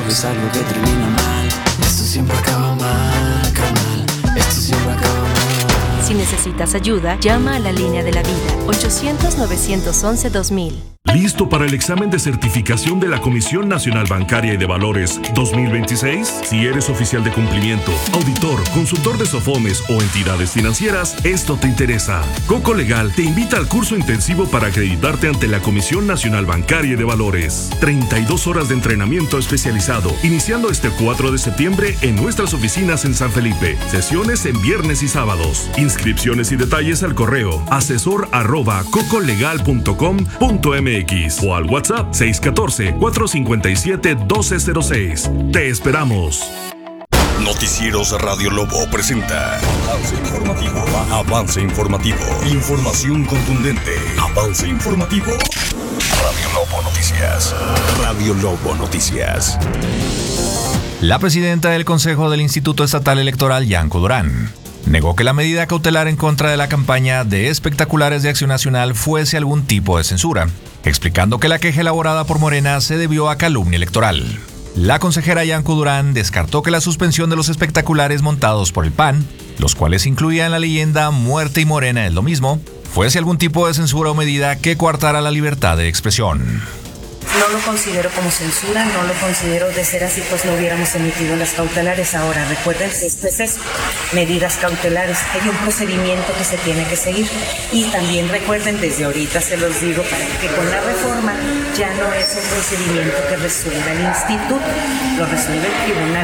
es algo que termina mal. Esto siempre acaba mal, carnal. Esto siempre acaba mal. Si necesitas ayuda, llama a la línea de la vida, 800-911-2000. ¿Listo para el examen de certificación de la Comisión Nacional Bancaria y de Valores 2026? Si eres oficial de cumplimiento, auditor, consultor de SOFOMES o entidades financieras, esto te interesa. Coco Legal te invita al curso intensivo para acreditarte ante la Comisión Nacional Bancaria y de Valores. 32 horas de entrenamiento especializado, iniciando este 4 de septiembre en nuestras oficinas en San Felipe. Sesiones en viernes y sábados. Inscripciones y detalles al correo asesor@cocolegal.com.mx o al WhatsApp 614-457-1206. Te esperamos. Noticieros Radio Lobo presenta Avance Informativo. Avance Informativo. Información contundente. Avance Informativo. Radio Lobo Noticias. Radio Lobo Noticias. La presidenta del Consejo del Instituto Estatal Electoral, Yanko Durán, negó que la medida cautelar en contra de la campaña de espectaculares de Acción Nacional fuese algún tipo de censura, explicando que la queja elaborada por Morena se debió a calumnia electoral. La consejera Yanko Durán descartó que la suspensión de los espectaculares montados por el PAN, los cuales incluían la leyenda Muerte y Morena es lo mismo, fuese algún tipo de censura o medida que coartara la libertad de expresión. No lo considero como censura, no lo considero, de ser así pues no hubiéramos emitido las cautelares. Ahora recuerden que esto es eso, medidas cautelares, hay un procedimiento que se tiene que seguir y también recuerden, desde ahorita se los digo, que con la reforma ya no es un procedimiento que resuelva el instituto, lo resuelve el tribunal.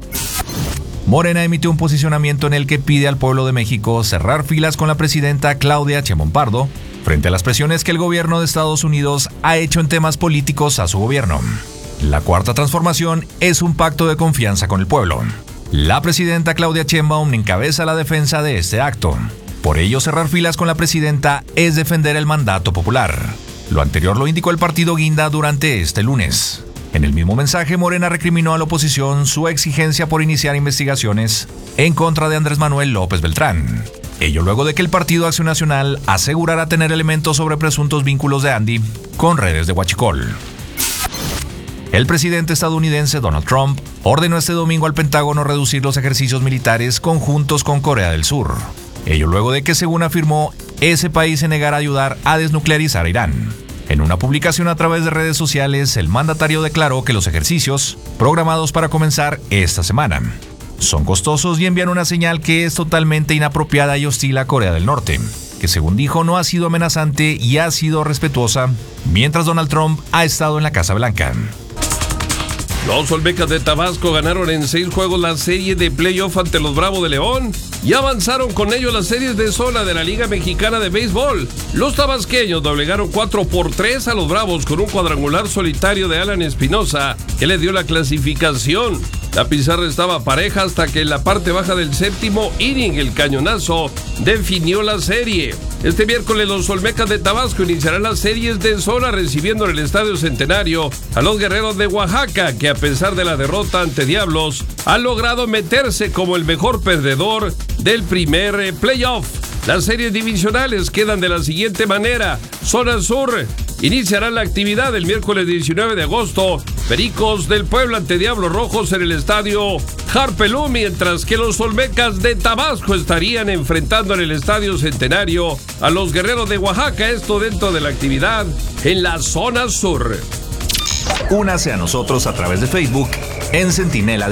Morena emitió un posicionamiento en el que pide al pueblo de México cerrar filas con la presidenta Claudia Sheinbaum Pardo frente a las presiones que el gobierno de Estados Unidos ha hecho en temas políticos a su gobierno. La Cuarta Transformación es un pacto de confianza con el pueblo. La presidenta Claudia Sheinbaum encabeza la defensa de este acto. Por ello, cerrar filas con la presidenta es defender el mandato popular. Lo anterior lo indicó el partido Guinda durante este lunes. En el mismo mensaje, Morena recriminó a la oposición su exigencia por iniciar investigaciones en contra de Andrés Manuel López Beltrán. Ello luego de que el Partido Acción Nacional asegurara tener elementos sobre presuntos vínculos de Andy con redes de huachicol. El presidente estadounidense Donald Trump ordenó este domingo al Pentágono reducir los ejercicios militares conjuntos con Corea del Sur. Ello luego de que, según afirmó, ese país se negara a ayudar a desnuclearizar a Irán. En una publicación a través de redes sociales, el mandatario declaró que los ejercicios, programados para comenzar esta semana, son costosos y envían una señal que es totalmente inapropiada y hostil a Corea del Norte, que según dijo no ha sido amenazante y ha sido respetuosa, mientras Donald Trump ha estado en la Casa Blanca. Los Olmecas de Tabasco ganaron en 6 juegos la serie de playoff ante los Bravos de León y avanzaron con ello las series de zona de la Liga Mexicana de Béisbol. Los tabasqueños doblegaron 4-3 a los Bravos con un cuadrangular solitario de Alan Espinosa, que le dio la clasificación. La pizarra estaba pareja hasta que en la parte baja del séptimo inning el cañonazo definió la serie. Este miércoles los Olmecas de Tabasco iniciarán las series de zona recibiendo en el Estadio Centenario a los Guerreros de Oaxaca, que a pesar de la derrota ante Diablos, han logrado meterse como el mejor perdedor del primer playoff. Las series divisionales quedan de la siguiente manera. Zona Sur iniciará la actividad el miércoles 19 de agosto. Pericos del Puebla ante Diablos Rojos en el estadio Harpelú, mientras que los Olmecas de Tabasco estarían enfrentando en el Estadio Centenario a los Guerreros de Oaxaca, esto dentro de la actividad en la Zona Sur. Únase a nosotros a través de Facebook en Centinela